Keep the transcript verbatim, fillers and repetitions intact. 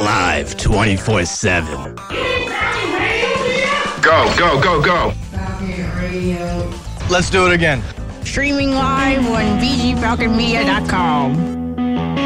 Live twenty-four seven. Go, go, go, go. Falcon Radio. Let's do it again. Streaming live on b g falcon media dot com.